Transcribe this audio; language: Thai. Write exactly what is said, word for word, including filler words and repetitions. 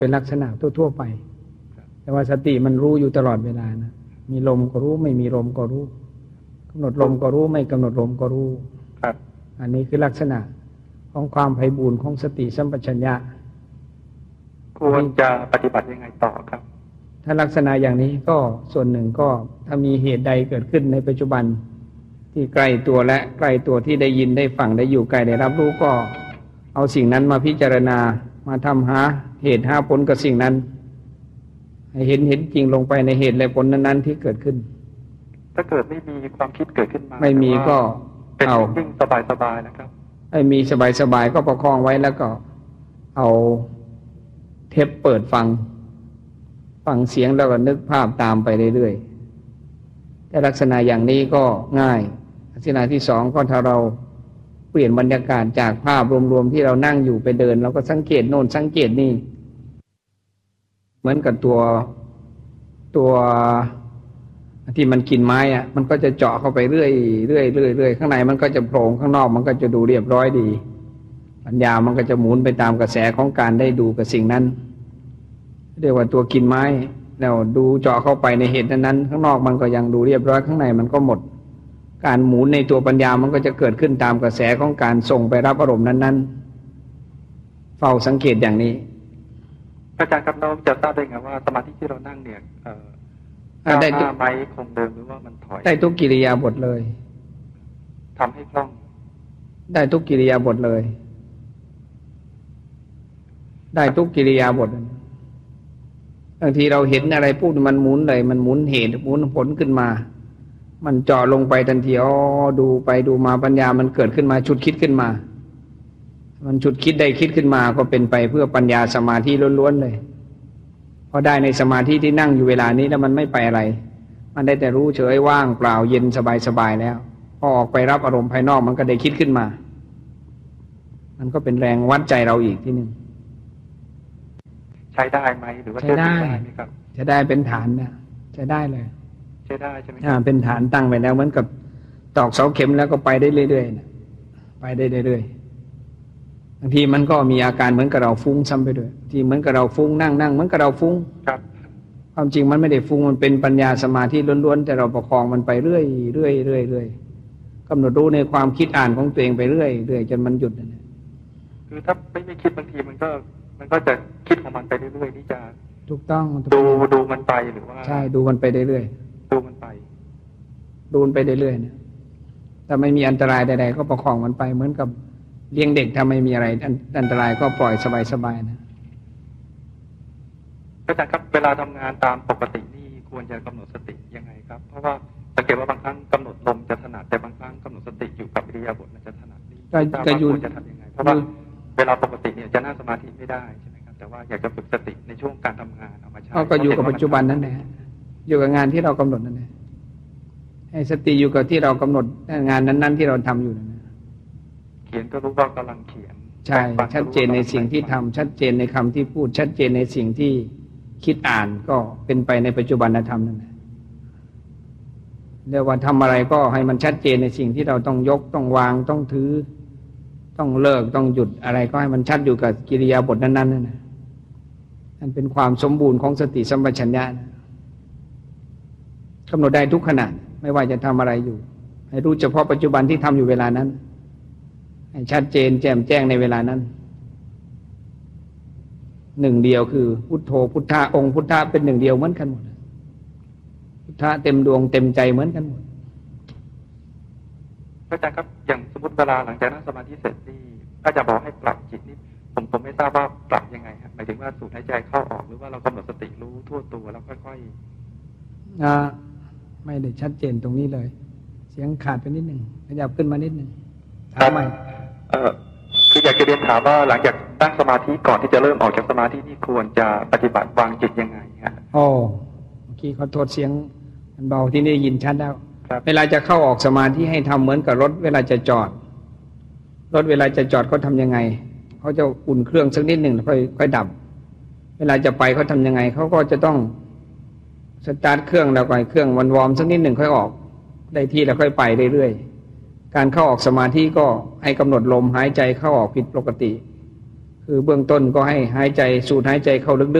เป็นลักษณะทั่วๆไปแต่ว่าสติมันรู้อยู่ตลอดเวลานะมีลมก็รู้ไม่มีลมก็รู้กำหนดลมก็รู้ไม่กำหนดลมก็รู้ครับอันนี้คือลักษณะของความไพบูลย์ของสติสัมปชัญญะควรจะปฏิบัติยังไงต่อครับถ้าลักษณะอย่างนี้ก็ส่วนหนึ่งก็ถ้ามีเหตุใดเกิดขึ้นในปัจจุบันที่ใกล้ตัวและใกล้ตัวที่ได้ยินได้ฟังได้อยู่ใกล้ได้รับรู้ก็เอาสิ่งนั้นมาพิจารณามาทำหาเหตุหาผลกับสิ่งนั้นให้เห็นเห็นจริงลงไปในเหตุและผลนั้นๆที่เกิดขึ้นถ้าเกิดไม่มีความคิดเกิดขึ้นมาไม่มีก็เอานิ่งสบายๆนะครับไม่มีสบายๆก็ประคองไว้แล้วก็เอาเทปเปิดฟังฟังเสียงแล้วก็นึกภาพตามไปเรื่อยๆแต่ลักษณะอย่างนี้ก็ง่ายลักษณะที่สองก็ถ้าเราเปลี่ยนบรรยากาศจากภาพรวมๆที่เรานั่งอยู่ไปเดินเราก็สังเกตโน่นสังเกตนี่เหมือนกับตัวตัวที่มันกินไม้อะมันก็จะเจาะเข้าไปเรื่อยเรื่อยเรื่อยเรื่อยข้างในมันก็จะโปร่งข้างนอกมันก็จะดูเรียบร้อยดีปัญญามันก็จะหมุนไปตามกระแสของการได้ดูกับสิ่งนั้นเรียกว่าตัวกินไม้แล้วดูเจาะเข้าไปในเหตุนั้นๆข้างนอกมันก็ยังดูเรียบร้อยข้างในมันก็หมดการหมุนในตัวปัญญามันก็จะเกิดขึ้นตามกระแสของการส่งไปรับอารมณ์นั้นๆเฝ้าสังเกตอย่างนี้อาจารย์ครับเราจะทราบได้ไงว่าสมาธิที่เรานั่งเนี่ยเอ่อได้ทุกไม้คงเดิมหรือว่ามันถอยได้ทุกกิริยาบถเลยทำให้คล่องได้ทุกกิริยาบถเลยได้ทุกกิริยาบถบางทีเราเห็นอะไรพูดมันหมุนเลยมันหมุนเหตุหมุนผลขึ้นมามันเจาะลงไปทันทีอ๋อดูไปดูมาปัญญามันเกิดขึ้นมาชุดคิดขึ้นมามันชุดคิดได้คิดขึ้นมาก็เป็นไปเพื่อปัญญาสมาธิล้วนๆเลยพอได้ในสมาธิที่นั่งอยู่เวลานี้แล้วมันไม่ไปอะไรมันได้แต่รู้เฉยว่างเปล่าเย็นสบายๆแล้วพอออกไปรับอารมณ์ภายนอกมันก็ได้คิดขึ้นมามันก็เป็นแรงวัดใจเราอีกทีนึงใช้ได้ไหมหรือว่าใช้ได้ไหมครับใช้ได้เป็นฐานนะใช้ได้เลยใช้ได้ใช่ไหมอ่าเป็นฐานตั้งไปแล้วเหมือนกับตอกเสาเข็มแล้วก็ไปได้เรื่อยๆนะไปได้เรื่อยๆบางทีมันก็มีอาการเหมือนกับเราฟุ้งซ้ำไปด้วยที่เหมือนกับเราฟุ้งนั่งนั่งเหมือนกับเราฟุ้งครับความจริงมันไม่ได้ฟุ้งมันเป็นปัญญาสมาธิล้วนๆแต่เราประคองมันไปเรื่อยเรื่อยเรื่อยเรื่อยกำหนดรู้ในความคิดอ่านของตัวเองไปเรื่อยเรื่อยจนมันหยุดนะคือถ้าไม่ไม่คิดบางทีมันก็มันก็จะคิดของมันไปเรื่อยๆนี่จะถูกต้องดูดูมันไปหรือว่าใช่ดูมันไปเรื่อยๆดูมันไปดูมันไปเรื่อยๆเนี่ยแต่ไม่มีอันตรายใดๆก็ประคองมันไปเหมือนกับเลี้ยงเด็กถ้าไม่มีอะไรอันตรายก็ปล่อยสบายๆนะอาจารย์ครับเวลาทำงานตามปกตินี่ควรจะกำหนดสติยังไงครับเพราะว่าสังเกตว่าบางครั้งกำหนดลมจะถนัดแต่บางครั้งกำหนดสติอยู่กับอิริยาบถมันจะถนัดนี่ก็อยู่จะทำยังไงเพราะว่าเวลาปกติเนี่ยจะนั่งสมาธิไม่ได้ใช่ไหมครับแต่ว่าอยากจะฝึกสติในช่วงการทำงานเอามาใช้ก็อยู่กับปัจจุบันนั่นแหละอยู่กับงานที่เรากำหนดนั่นแหละให้สติอยู่กับที่เรากำหนดงานนั้นๆที่เราทำอยู่นั่นนะเขียนก็รู้ว่ากำลังเขียนใช่ชัดเจนในสิ่งที่ทำชัดเจนในคำที่พูดชัดเจนในสิ่งที่คิดอ่านก็เป็นไปในปัจจุบันธรรมนั่นแหละเรียกว่าทำอะไรก็ให้มันชัดเจนในสิ่งที่เราต้องยกต้องวางต้องถือต้องเลิกต้องหยุดอะไรก็ให้มันชัดอยู่กับกิริยาบทนั้นๆนั่นนะนั่นเป็นความสมบูรณ์ของสติสัมปชัญญะกำหนดได้ทุกขณะไม่ว่าจะทำอะไรอยู่ให้รู้เฉพาะปัจจุบันที่ทำอยู่เวลานั้นให้ชัดเจนแจ่มแจ้งในเวลานั้นหนึ่งเดียวคือพุทโธพุทธะองค์พุทธะเป็นหนึ่งเดียวเหมือนกันหมดพุทธะเต็มดวงเต็มใจเหมือนกันหมดอาจารย์ครับอย่างสมมติเวลาหลังจากนั่งสมาธิเสร็จนี่อาจารย์บอกให้ปรับจิตนี่ผมผมไม่ทราบว่าปรับยังไงครับหมายถึงว่าสูดหายใจเข้าออกหรือว่าเรากำหนดสติรู้ทั่วตัวแล้วค่อยๆอ่าไม่ได้ชัดเจนตรงนี้เลยเสียงขาดไปนิดหนึ่งขยับขึ้นมานิดหนึ่งถามใหม่เออคืออยากจะเรียนถามว่าหลังจากตั้งสมาธิก่อนที่จะเริ่มออกจากสมาธินี่ควรจะปฏิบัติวางจิตยังไงฮะโอ้เมื่อกี้ขอโทษเสียงมันเบาที่ได้ยินชัดแล้วเวลาจะเข้าออกสมาธิให้ทำเหมือนกับรถเวลาจะจอดรถเวลาจะจอดเขาทำยังไงเขาจะอุ่นเครื่องสักนิดหนึ่งค่อยค่อยดับเวลาจะไปเขาทำยังไงเขาก็จะต้องสตาร์ทเครื่องแล้วก็เครื่องวันวอร์มสักนิดหนึ่งค่อยออกได้ที่แล้วค่อยไปเรื่อยๆการเข้าออกสมาธิก็ให้กำหนดลมหายใจเข้าออกผิดปกติคือเบื้องต้นก็ให้หายใจสูดหายใจเข้าลึกๆ